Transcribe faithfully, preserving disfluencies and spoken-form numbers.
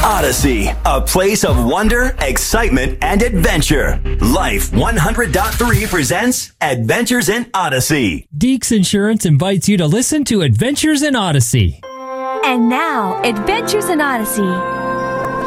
Odyssey, a place of wonder, excitement, and adventure. Life one hundred point three presents Adventures in Odyssey. Deeks Insurance invites you to listen to Adventures in Odyssey. And now, Adventures in Odyssey